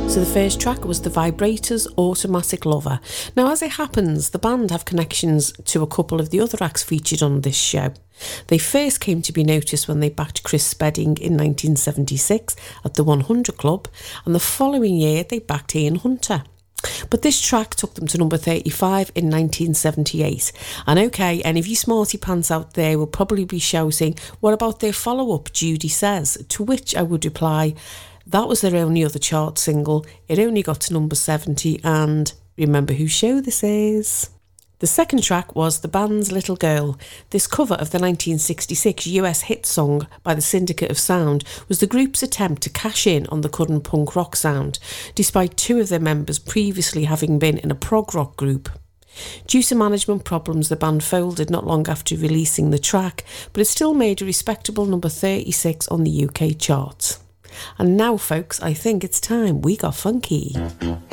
So the first track was The Vibrators' Automatic Lover. Now, as it happens, the band have connections to a couple of the other acts featured on this show. They first came to be noticed when they backed Chris Spedding in 1976 at the 100 Club, and the following year they backed Ian Hunter. But this track took them to number 35 in 1978. And okay, any of you smarty pants out there will probably be shouting, what about their follow-up, Judy Says? To which I would reply, that was their only other chart single. It only got to number 70, and remember whose show this is. The second track was the band's Little Girl. This cover of the 1966 US hit song by the Syndicate of Sound was the group's attempt to cash in on the current punk rock sound, despite two of their members previously having been in a prog rock group. Due to management problems, the band folded not long after releasing the track, but it still made a respectable number 36 on the UK charts. And now, folks, I think it's time we got funky.